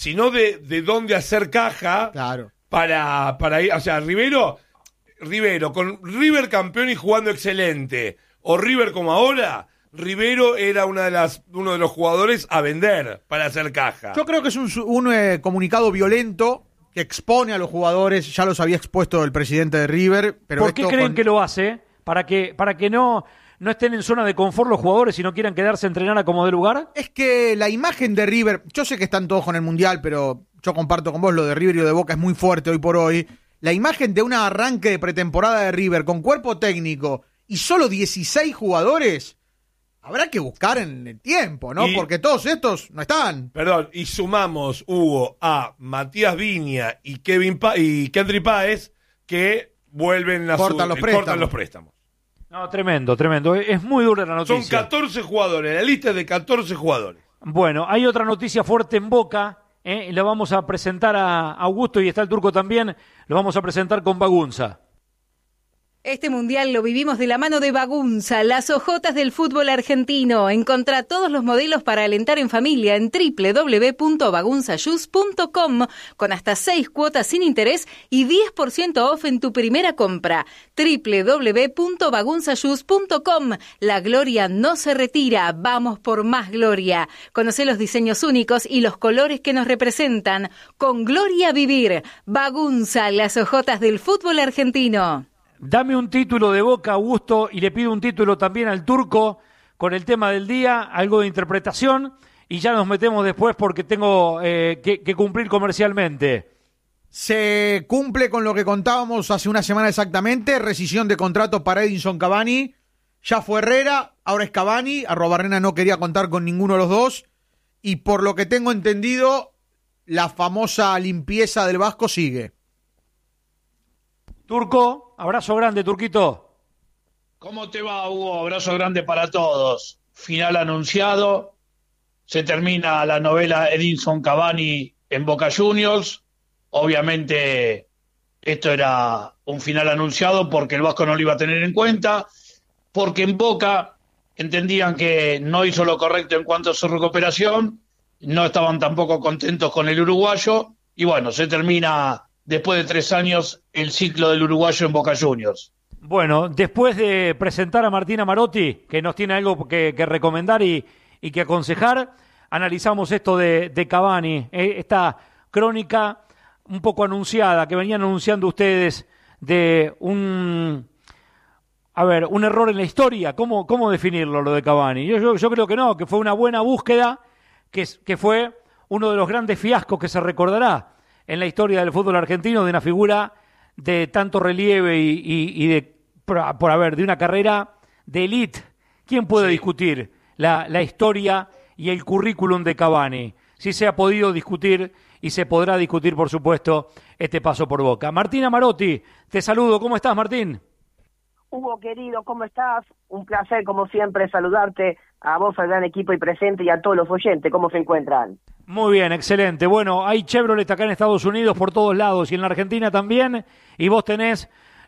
sino de dónde hacer caja. Claro. Para ir, o sea, Rivero, con River campeón y jugando excelente, o River como ahora, Rivero era uno de los jugadores a vender para hacer caja. Yo creo que es un comunicado violento que expone a los jugadores, ya los había expuesto el presidente de River. Pero ¿Por qué creen que lo hace? ¿Para que no estén en zona de confort los jugadores y no quieran quedarse a entrenar a como de lugar? Es que la imagen de River, yo sé que están todos con el Mundial, pero yo comparto con vos, lo de River y lo de Boca es muy fuerte hoy por hoy. La imagen de un arranque de pretemporada de River con cuerpo técnico y solo 16 jugadores, habrá que buscar en el tiempo, ¿no? Porque todos estos no están. Perdón, y sumamos, Hugo, a Matías Viña y Kendry Páez, que vuelven a cortan los préstamos. No, tremendo. Es muy dura la noticia. Son 14 jugadores, la lista es de 14 jugadores. Bueno, hay otra noticia fuerte en Boca. La vamos a presentar a Augusto y está el Turco también. Lo vamos a presentar con Bagunza. Este mundial lo vivimos de la mano de Bagunza, las hojotas del fútbol argentino. Encontrá todos los modelos para alentar en familia en www.bagunzashoes.com con hasta 6 cuotas sin interés y 10% off en tu primera compra. www.bagunzashoes.com. La gloria no se retira, vamos por más gloria. Conocé los diseños únicos y los colores que nos representan. Con gloria vivir. Bagunza, las hojotas del fútbol argentino. Dame un título de Boca, Augusto, y le pido un título también al Turco con el tema del día, algo de interpretación, y ya nos metemos después porque tengo que cumplir comercialmente. Se cumple con lo que contábamos hace una semana exactamente, rescisión de contrato para Edinson Cavani. Ya fue Herrera, ahora es Cavani. Arrobarrena no quería contar con ninguno de los dos. Y por lo que tengo entendido, la famosa limpieza del Vasco sigue. Turco, abrazo grande, Turquito. ¿Cómo te va, Hugo? Abrazo grande para todos. Final anunciado. Se termina la novela Edinson Cavani en Boca Juniors. Obviamente esto era un final anunciado porque el Vasco no lo iba a tener en cuenta, porque en Boca entendían que no hizo lo correcto en cuanto a su recuperación, no estaban tampoco contentos con el uruguayo, y bueno, se termina después de 3 años el ciclo del uruguayo en Boca Juniors. Bueno, después de presentar a Martina Marotti, que nos tiene algo que recomendar y que aconsejar, analizamos esto de Cavani, esta crónica un poco anunciada, que venían anunciando ustedes de un error en la historia. ¿Cómo definirlo, lo de Cavani? Yo creo que no, que fue una buena búsqueda, que fue uno de los grandes fiascos que se recordará en la historia del fútbol argentino, de una figura de tanto relieve y de una carrera de élite. ¿Quién puede discutir la historia y el currículum de Cavani? Sí se ha podido discutir y se podrá discutir, por supuesto, este paso por Boca. Martina Marotti, te saludo. ¿Cómo estás, Martín? Hugo, querido, ¿cómo estás? Un placer, como siempre, saludarte a vos, al gran equipo y presente, y a todos los oyentes. ¿Cómo se encuentran? Muy bien, excelente. Bueno, hay Chevrolet acá en Estados Unidos por todos lados y en la Argentina también, y vos tenés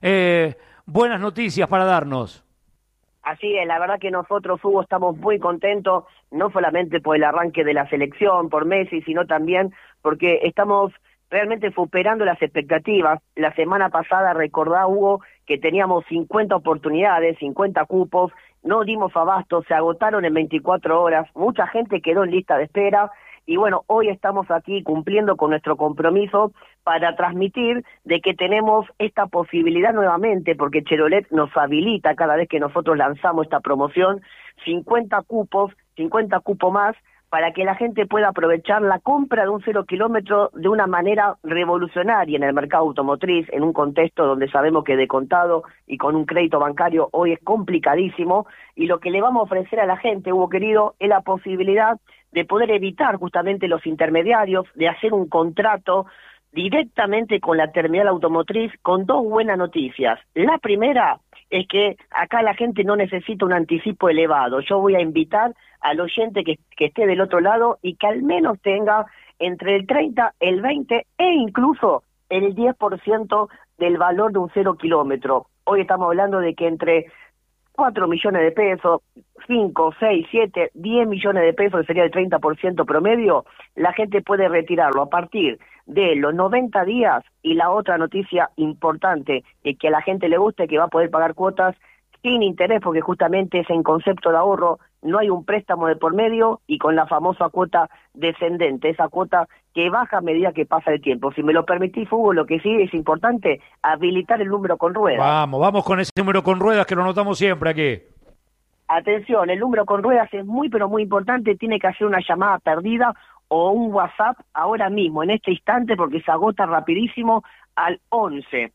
buenas noticias para darnos. Así es, la verdad que nosotros, Hugo, estamos muy contentos, no solamente por el arranque de la selección, por Messi, sino también porque estamos realmente superando las expectativas. La semana pasada, recordá, Hugo, que teníamos 50 oportunidades, 50 cupos, no dimos abasto, se agotaron en 24 horas, mucha gente quedó en lista de espera, y bueno, hoy estamos aquí cumpliendo con nuestro compromiso para transmitir de que tenemos esta posibilidad nuevamente, porque Chevrolet nos habilita cada vez que nosotros lanzamos esta promoción, 50 cupos más, para que la gente pueda aprovechar la compra de un 0 kilómetro de una manera revolucionaria en el mercado automotriz, en un contexto donde sabemos que de contado y con un crédito bancario hoy es complicadísimo, y lo que le vamos a ofrecer a la gente, Hugo querido, es la posibilidad de poder evitar justamente los intermediarios, de hacer un contrato directamente con la terminal automotriz con 2 buenas noticias. La primera es que acá la gente no necesita un anticipo elevado. Yo voy a invitar al oyente que esté del otro lado y que al menos tenga entre el 30, el 20 e incluso el 10% del valor de un 0 kilómetro. Hoy estamos hablando de que entre 4 millones de pesos, 5, 6, 7, 10 millones de pesos, que sería el 30% promedio, la gente puede retirarlo a partir de los 90 días. Y la otra noticia importante, que a la gente le gusta, es que va a poder pagar cuotas sin interés, porque justamente es en concepto de ahorro, no hay un préstamo de por medio, y con la famosa cuota descendente, esa cuota que baja a medida que pasa el tiempo. Si me lo permitís, Hugo, lo que sí es importante, habilitar el número con ruedas. Vamos con ese número con ruedas que lo notamos siempre aquí. Atención, el número con ruedas es muy, pero muy importante. Tiene que hacer una llamada perdida o un WhatsApp ahora mismo, en este instante, porque se agota rapidísimo, al 11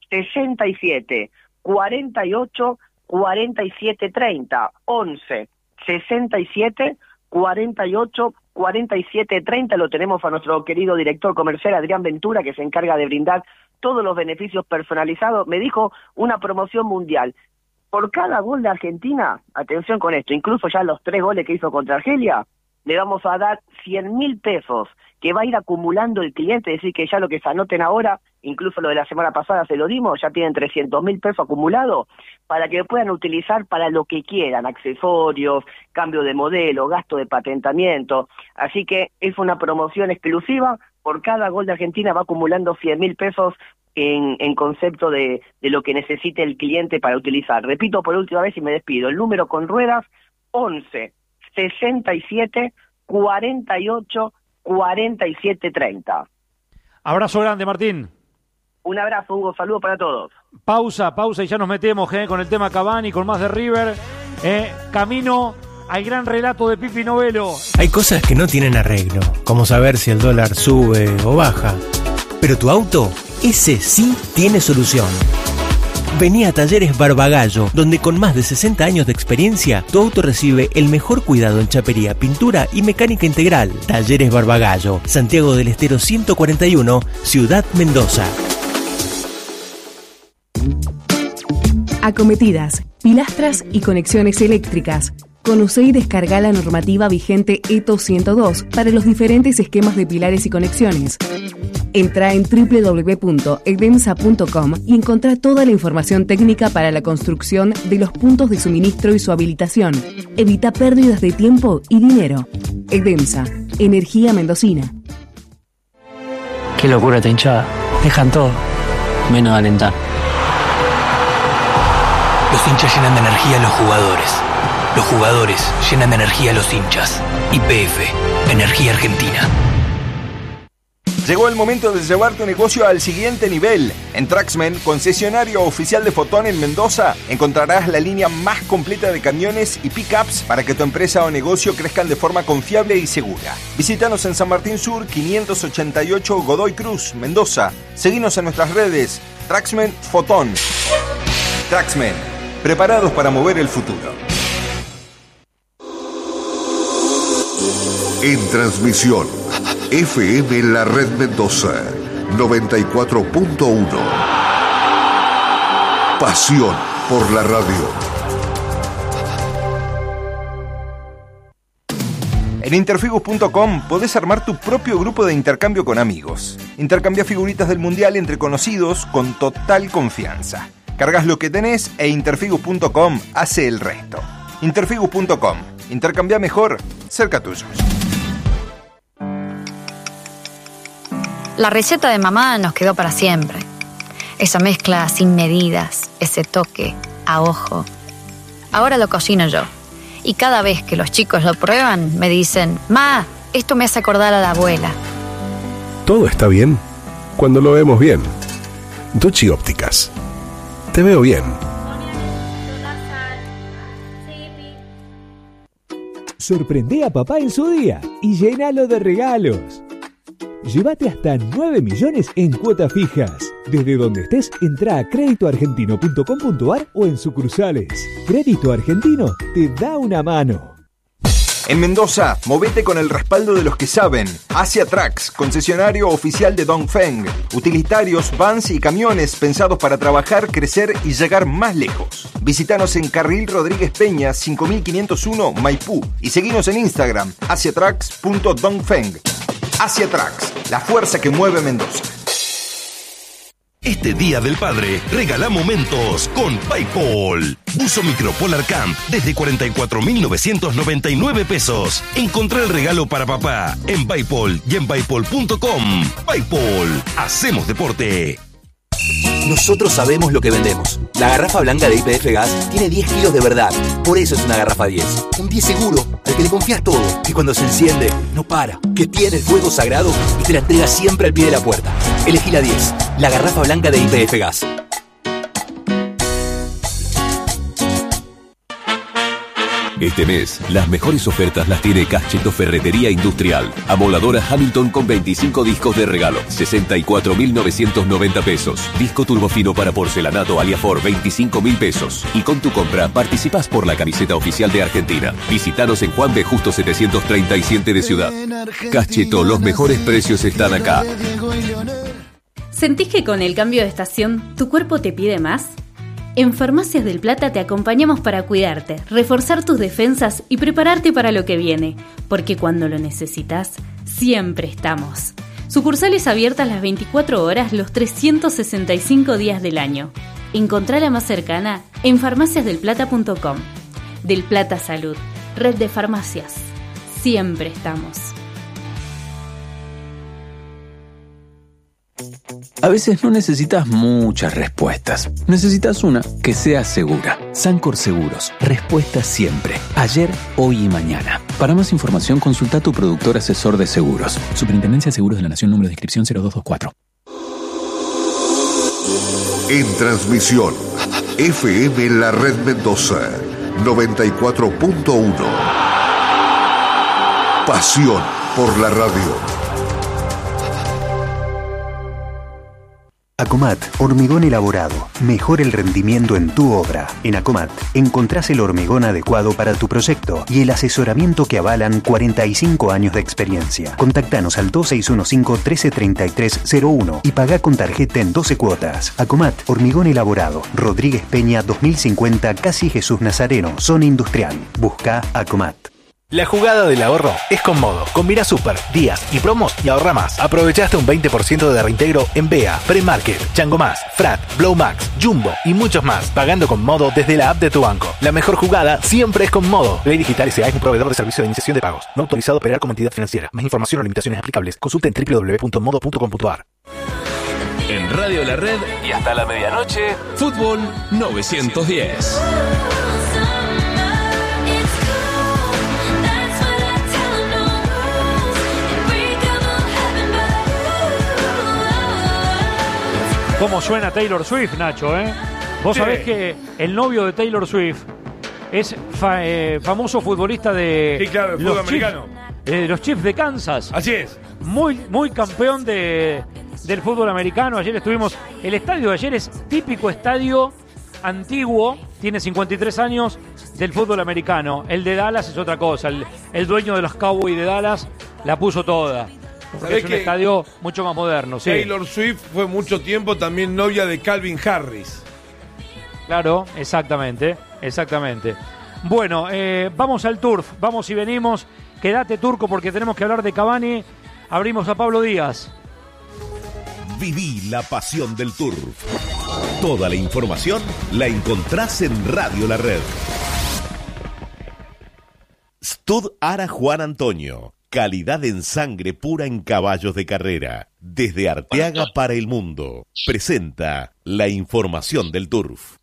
67 48 47 30. 11 67 48 47 30. Lo tenemos a nuestro querido director comercial Adrián Ventura, que se encarga de brindar todos los beneficios personalizados. Me dijo una promoción mundial. Por cada gol de Argentina, atención con esto, incluso ya los 3 goles que hizo contra Argelia, le vamos a dar 100.000 pesos que va a ir acumulando el cliente, es decir, que ya lo que se anoten ahora, incluso lo de la semana pasada se lo dimos, ya tienen 300.000 pesos acumulados, para que puedan utilizar para lo que quieran, accesorios, cambio de modelo, gasto de patentamiento. Así que es una promoción exclusiva. Por cada gol de Argentina va acumulando 100.000 pesos en concepto de lo que necesite el cliente para utilizar. Repito por última vez y me despido. El número con ruedas, 11 67 48 47 30. Abrazo grande, Martín. Un abrazo, Hugo. Saludos para todos. Pausa y ya nos metemos con el tema Cavani, con más de River. Camino al gran relato de Pipi Novello. Hay cosas que no tienen arreglo, como saber si el dólar sube o baja. Pero tu auto, ese sí tiene solución. Vení a Talleres Barbagallo, donde con más de 60 años de experiencia, tu auto recibe el mejor cuidado en chapería, pintura y mecánica integral. Talleres Barbagallo, Santiago del Estero 141, Ciudad Mendoza. Acometidas, pilastras y conexiones eléctricas. Conocé y descarga la normativa vigente ETO 102 para los diferentes esquemas de pilares y conexiones. Entra en www.edemsa.com y encontrá toda la información técnica para la construcción de los puntos de suministro y su habilitación. Evita pérdidas de tiempo y dinero. Edemsa, energía mendocina. Qué locura esta hinchada. Dejan todo, menos de alentar. Los hinchas llenan de energía a los jugadores. Los jugadores llenan de energía a los hinchas. YPF, Energía Argentina. Llegó el momento de llevar tu negocio al siguiente nivel. En Traxmen, concesionario oficial de Fotón en Mendoza, encontrarás la línea más completa de camiones y pickups para que tu empresa o negocio crezcan de forma confiable y segura. Visítanos en San Martín Sur, 588 Godoy Cruz, Mendoza. Seguinos en nuestras redes, Traxmen Fotón. Traxmen, preparados para mover el futuro. En transmisión, FM La Red Mendoza, 94.1. Pasión por la radio. En interfigus.com podés armar tu propio grupo de intercambio con amigos. Intercambia figuritas del Mundial entre conocidos con total confianza. Cargas lo que tenés e interfigus.com hace el resto. Interfigus.com. Intercambia mejor, cerca tuyo. La receta de mamá nos quedó para siempre. Esa mezcla sin medidas, ese toque a ojo. Ahora lo cocino yo. Y cada vez que los chicos lo prueban, me dicen: "Ma, esto me hace acordar a la abuela". Todo está bien cuando lo vemos bien. Dochi Ópticas. Te veo bien. Sorprende a papá en su día y llénalo de regalos. Llévate hasta 9 millones en cuotas fijas. Desde donde estés, entra a créditoargentino.com.ar o en sucursales. Crédito Argentino te da una mano. En Mendoza, movete con el respaldo de los que saben. Asia Trucks, concesionario oficial de Dongfeng. Utilitarios, vans y camiones pensados para trabajar, crecer y llegar más lejos. Visítanos en Carril Rodríguez Peña, 5501, Maipú. Y seguinos en Instagram, asiatrucks.dongfeng. Asia Trucks, la fuerza que mueve Mendoza. Este Día del Padre, regala momentos con PayPal. Buzo Micropolar Camp desde 44.999 pesos. Encontrá el regalo para papá en PayPal y en paypal.com. PayPal, hacemos deporte. Nosotros sabemos lo que vendemos. La garrafa blanca de YPF Gas tiene 10 kilos de verdad. Por eso es una garrafa 10. Un 10 seguro, al que le confías todo. Que cuando se enciende, no para. Que tiene el fuego sagrado y te la entrega siempre al pie de la puerta. Elegí la 10. La garrafa blanca de YPF Gas. Este mes, las mejores ofertas las tiene Cacheto Ferretería Industrial. Amoladora Hamilton con 25 discos de regalo, 64.990 pesos. Disco turbofino para porcelanato Aliafor, 25.000 pesos. Y con tu compra participás por la camiseta oficial de Argentina. Visítanos en Juan B. Justo 737 de Ciudad. Cacheto, los mejores precios están acá. ¿Sentís que con el cambio de estación tu cuerpo te pide más? En Farmacias del Plata te acompañamos para cuidarte, reforzar tus defensas y prepararte para lo que viene, porque cuando lo necesitas, siempre estamos. Sucursales abiertas las 24 horas, los 365 días del año. Encontrá la más cercana en farmaciasdelplata.com. Del Plata Salud, red de farmacias. Siempre estamos. A veces no necesitas muchas respuestas. Necesitas una que sea segura. Sancor Seguros. Respuesta siempre. Ayer, hoy y mañana. Para más información, consulta a tu productor asesor de seguros. Superintendencia de Seguros de la Nación, número de inscripción 0224. En transmisión, FM La Red Mendoza, 94.1. Pasión por la radio. Acomat, hormigón elaborado. Mejora el rendimiento en tu obra. En Acomat encontrás el hormigón adecuado para tu proyecto y el asesoramiento que avalan 45 años de experiencia. Contactanos al 2615-133301 y pagá con tarjeta en 12 cuotas. Acomat, hormigón elaborado. Rodríguez Peña 2050, casi Jesús Nazareno, zona industrial. Busca Acomat. La jugada del ahorro es con Modo. Combina super, días y promos y ahorra más. Aprovechaste un 20% de reintegro en BEA, Premarket, Chango Más, Frat, Blow Max, Jumbo y muchos más. Pagando con Modo desde la app de tu banco. La mejor jugada siempre es con Modo. Ley Digital S.A. es un proveedor de servicio de iniciación de pagos. No autorizado a operar como entidad financiera. Más información o limitaciones aplicables. Consulta en www.modo.com.ar. En Radio La Red y hasta la medianoche, Fútbol 910. ¿Cómo suena Taylor Swift, Nacho? Vos sabés que el novio de Taylor Swift es famoso futbolista de sí, claro, el fútbol americano. Los Chiefs de Kansas. Así es. Muy campeón del fútbol americano. Ayer estuvimos. El estadio de ayer es típico estadio antiguo. Tiene 53 años del fútbol americano. El de Dallas es otra cosa. El dueño de los Cowboys de Dallas la puso toda. Porque es un estadio mucho más moderno. Sí. Taylor Swift fue mucho tiempo también novia de Calvin Harris. Claro, exactamente. Bueno, vamos al Turf, vamos y venimos. Quédate, Turco, porque tenemos que hablar de Cavani. Abrimos a Pablo Díaz. Viví la pasión del Turf. Toda la información la encontrás en Radio La Red. Stud Ara Juan Antonio. Calidad en sangre pura en caballos de carrera. Desde Arteaga para el mundo. Presenta la información del Turf.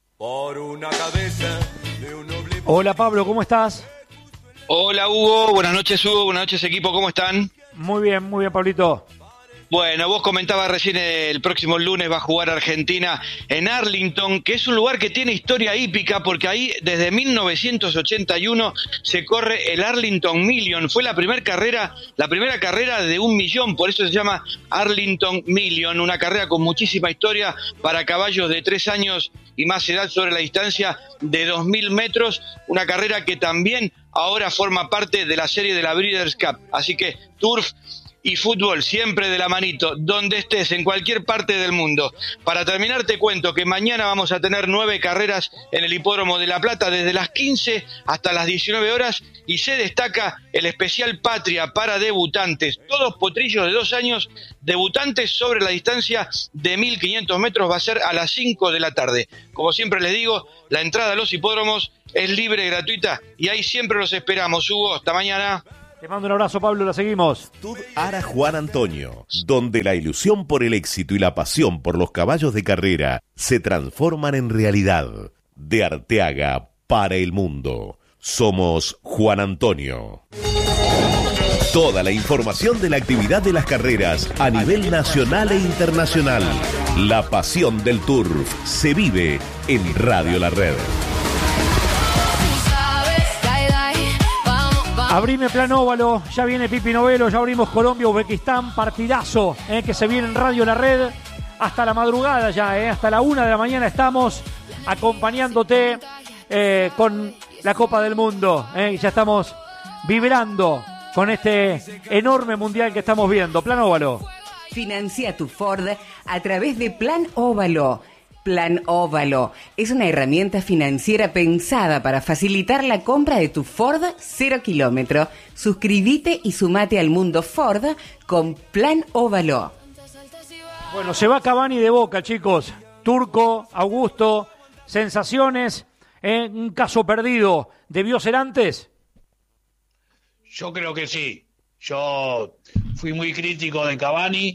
Hola Pablo, ¿cómo estás? Hola Hugo, buenas noches Hugo, buenas noches equipo, ¿cómo están? Muy bien Pablito. Bueno, vos comentabas recién el próximo lunes va a jugar Argentina en Arlington, que es un lugar que tiene historia hípica porque ahí desde 1981 se corre el Arlington Million. Fue la primera carrera de 1 millón, por eso se llama Arlington Million, una carrera con muchísima historia para caballos de 3 años y más edad sobre la distancia de 2.000 metros, una carrera que también ahora forma parte de la serie de la Breeders' Cup. Así que Turf y fútbol siempre de la manito, donde estés, en cualquier parte del mundo. Para terminar te cuento que mañana vamos a tener 9 carreras en el Hipódromo de La Plata, desde las 15 hasta las 19 horas, y se destaca el especial Patria para debutantes, todos potrillos de 2 años, debutantes sobre la distancia de 1500 metros, va a ser a las 5 de la tarde. Como siempre les digo, la entrada a los hipódromos es libre, gratuita, y ahí siempre los esperamos. Hugo, hasta mañana. Te mando un abrazo, Pablo, la seguimos. Ara Juan Antonio, donde la ilusión por el éxito y la pasión por los caballos de carrera se transforman en realidad. De Arteaga para el mundo. Somos Juan Antonio. Toda la información de la actividad de las carreras a nivel nacional e internacional. La pasión del turf se vive en Radio La Red. Abrime Plan Óvalo, ya viene Pipi Novelo, ya abrimos Colombia, Uzbekistán, partidazo que se viene en Radio La Red hasta la madrugada ya, hasta la 1 de la mañana estamos acompañándote con la Copa del Mundo, ya estamos vibrando con este enorme mundial que estamos viendo. Plan Óvalo. Financia tu Ford a través de Plan Óvalo. Plan Óvalo es una herramienta financiera pensada para facilitar la compra de tu Ford 0 kilómetro. Suscríbete y sumate al mundo Ford con Plan Óvalo. Bueno, se va Cavani de Boca, chicos. Turco, Augusto, sensaciones, un caso perdido. ¿Debió ser antes? Yo creo que sí. Yo fui muy crítico de Cavani.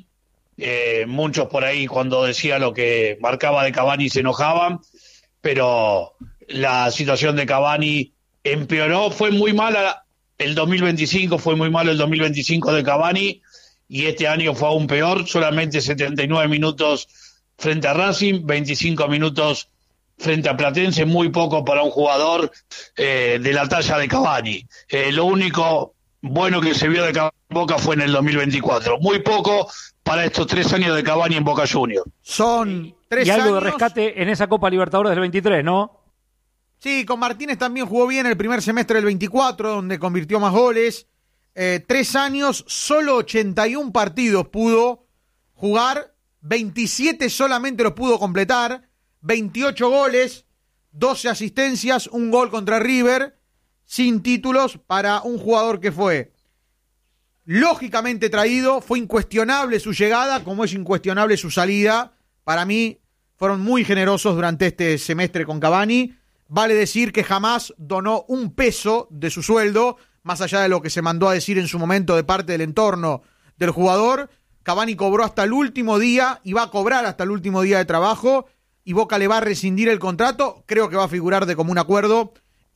Muchos por ahí cuando decía lo que marcaba de Cavani se enojaban, pero la situación de Cavani empeoró, fue muy mala el 2025, fue muy malo el 2025 de Cavani, y este año fue aún peor, solamente 79 minutos frente a Racing, 25 minutos frente a Platense, muy poco para un jugador de la talla de Cavani. Lo único bueno que se vio de Boca fue en el 2024, muy poco para estos 3 años de Cavani en Boca Juniors. Son 3 años. Y algo de rescate en esa Copa Libertadores del 23, ¿no? Sí, con Martínez también jugó bien el primer semestre del 24, donde convirtió más goles. 3 años, solo 81 partidos pudo jugar, 27 solamente los pudo completar, 28 goles, 12 asistencias, un gol contra River, sin títulos para un jugador que fue lógicamente traído, fue incuestionable su llegada, como es incuestionable su salida. Para mí fueron muy generosos durante este semestre con Cavani. Vale decir que jamás donó un peso de su sueldo, más allá de lo que se mandó a decir en su momento de parte del entorno del jugador. Cavani cobró hasta el último día y va a cobrar hasta el último día de trabajo, y Boca le va a rescindir el contrato, creo que va a figurar de común acuerdo,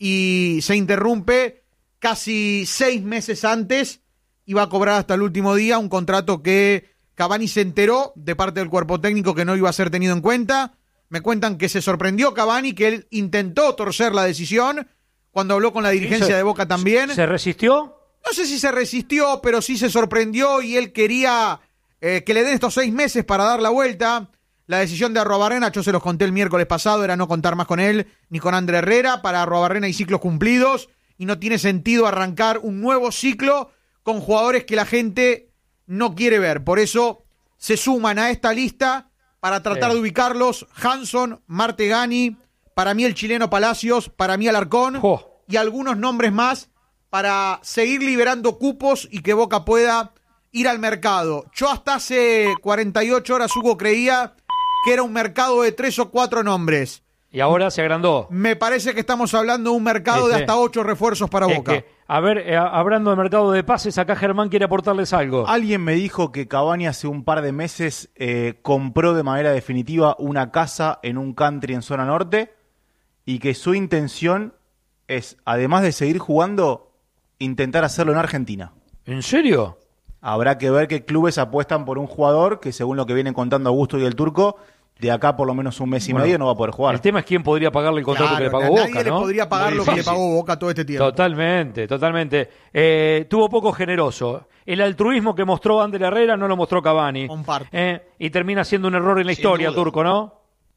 y se interrumpe casi 6 meses antes. Iba a cobrar hasta el último día un contrato que Cavani se enteró de parte del cuerpo técnico que no iba a ser tenido en cuenta. Me cuentan que se sorprendió Cavani, que él intentó torcer la decisión cuando habló con la dirigencia de Boca también. ¿Se resistió? No sé si se resistió, pero sí se sorprendió, y él quería que le den estos 6 meses para dar la vuelta. La decisión de Arruabarrena, yo se los conté el miércoles pasado, era no contar más con él ni con André Herrera. Para Arruabarrena hay ciclos cumplidos y no tiene sentido arrancar un nuevo ciclo con jugadores que la gente no quiere ver. Por eso se suman a esta lista para tratar de ubicarlos Hanson, Martegani, para mí el chileno Palacios, para mí Alarcón, y algunos nombres más para seguir liberando cupos y que Boca pueda ir al mercado. Yo hasta hace 48 horas, Hugo, creía que era un mercado de 3 o 4 nombres. Y ahora se agrandó. Me parece que estamos hablando de un mercado de hasta 8 refuerzos para Boca. A ver, hablando de mercado de pases, acá Germán quiere aportarles algo. Alguien me dijo que Cavani hace un par de meses compró de manera definitiva una casa en un country en zona norte, y que su intención es, además de seguir jugando, intentar hacerlo en Argentina. ¿En serio? Habrá que ver qué clubes apuestan por un jugador que, según lo que vienen contando Augusto y el Turco, de acá por lo menos un mes y medio no va a poder jugar. El tema es quién podría pagarle el contrato que le pagó Boca, ¿no? Nadie le podría pagar lo que le pagó Boca todo este tiempo. Totalmente. Tuvo poco generoso. El altruismo que mostró Ander Herrera no lo mostró Cavani. Y termina siendo un error en la historia, Turco, ¿no?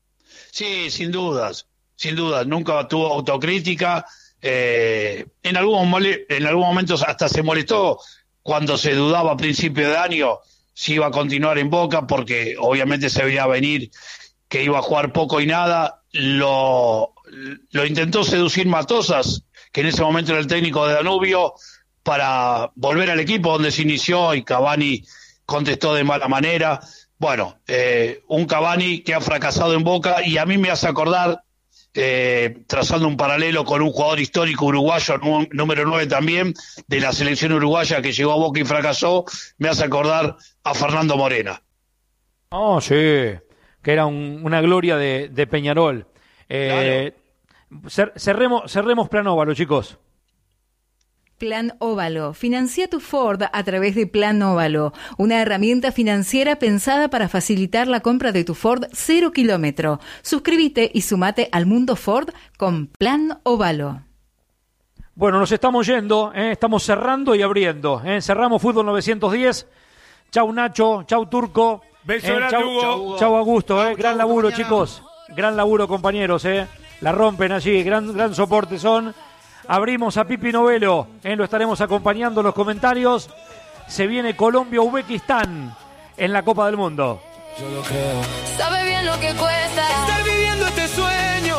Sí, sin dudas. Nunca tuvo autocrítica. En algún momento hasta se molestó cuando se dudaba a principio de año si iba a continuar en Boca, porque obviamente se veía venir que iba a jugar poco y nada. Lo intentó seducir Matosas, que en ese momento era el técnico de Danubio, para volver al equipo donde se inició, y Cavani contestó de mala manera. Bueno, un Cavani que ha fracasado en Boca, y a mí me hace acordar, trazando un paralelo con un jugador histórico uruguayo, número 9 también, de la selección uruguaya que llegó a Boca y fracasó, me hace acordar a Fernando Morena. Oh, sí, que era una gloria de Peñarol. Claro. Cerremos Plan Óvalo, chicos. Plan Óvalo. Financia tu Ford a través de Plan Óvalo, una herramienta financiera pensada para facilitar la compra de tu Ford 0 kilómetro. Suscríbete y sumate al mundo Ford con Plan Óvalo. Bueno, nos estamos yendo, estamos cerrando y abriendo. Cerramos Fútbol 910. Chau Nacho, chau Turco. Beso grande, Hugo. Chau Augusto, gran laburo, chicos. Gran laburo, compañeros, La rompen allí, gran soporte son. Abrimos a Pipi Novelo, lo estaremos acompañando en los comentarios. Se viene Colombia-Uzbekistán en la Copa del Mundo. Yo lo creo. Sabe bien lo que cuesta estar viviendo este sueño.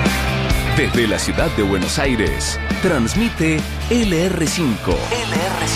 Desde la ciudad de Buenos Aires, transmite LR5.